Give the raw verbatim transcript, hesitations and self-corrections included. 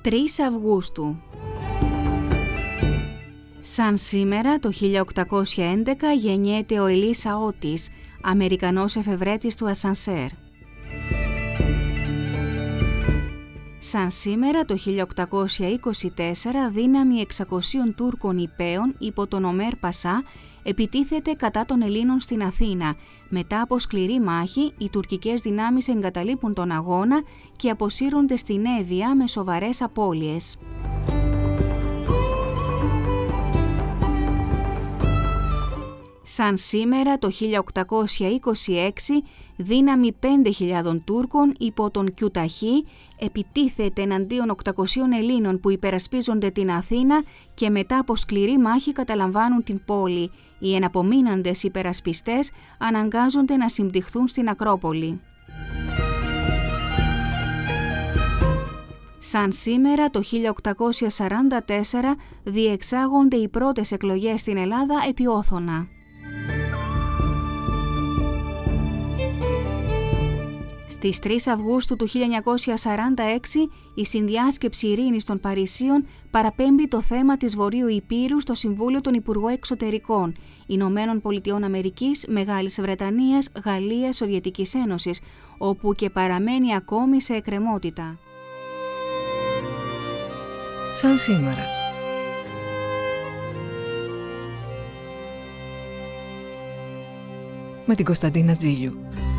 τρεις Αυγούστου. Σαν σήμερα το χίλια οκτακόσια έντεκα γεννιέται ο Ελίσα Ότις, Αμερικανός εφευρέτης του ασανσέρ. Σαν σήμερα το χίλια οκτακόσια είκοσι τέσσερα δύναμη εξακοσίων Τούρκων υπέων υπό τον Ομέρ Πασά επιτίθεται κατά των Ελλήνων στην Αθήνα. Μετά από σκληρή μάχη, οι τουρκικές δυνάμεις εγκαταλείπουν τον αγώνα και αποσύρονται στην Εύβοια με σοβαρές απώλειες. Σαν σήμερα το χίλια οκτακόσια είκοσι έξι, δύναμη πέντε χιλιάδων Τούρκων υπό τον Κιουταχή επιτίθεται εναντίον οκτακοσίων Ελλήνων που υπερασπίζονται την Αθήνα και μετά από σκληρή μάχη καταλαμβάνουν την πόλη. Οι εναπομείναντες υπερασπιστές αναγκάζονται να συμπτυχθούν στην Ακρόπολη. Σαν σήμερα το χίλια οκτακόσια σαράντα τέσσερα διεξάγονται οι πρώτες εκλογές στην Ελλάδα επί Όθωνα. Στις τρεις Αυγούστου του χίλια εννιακόσια σαράντα έξι, η Συνδιάσκεψη Ειρήνης των Παρισίων παραπέμπει το θέμα της Βορείου Ηπείρου στο Συμβούλιο των Υπουργών Εξωτερικών Ηνωμένων Πολιτειών Αμερικής, Μεγάλης Βρετανίας, Γαλλίας, Σοβιετικής Ένωσης, όπου και παραμένει ακόμη σε εκκρεμότητα. Σαν σήμερα. Με την Κωνσταντίνα Τζίλιου.